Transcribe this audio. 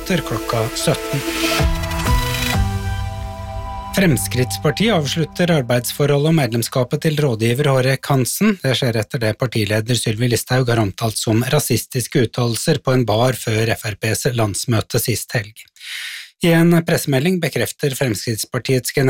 minutter klokka 17. Fremskrittspartiet avslutter arbeidsforholdet og medlemskapet til rådgiver Hårek Hansen. Det skjer etter det partileder Sylvi Listhaug har omtalt som rasistiske uttalelser på en bar før FrPs landsmøte sist helg. I en pressemelding bekrefter Fremskrittspartiets